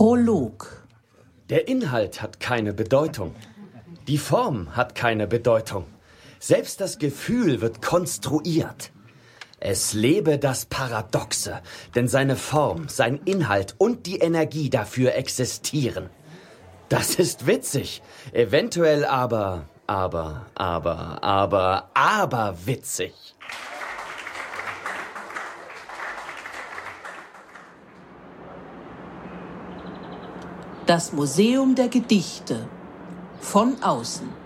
Prolog. Der Inhalt hat keine Bedeutung. Die Form hat keine Bedeutung. Selbst das Gefühl wird konstruiert. Es lebe das Paradoxe, denn seine Form, sein Inhalt und die Energie dafür existieren. Das ist witzig, eventuell aber witzig. Das Museum der Gedichte. Von außen.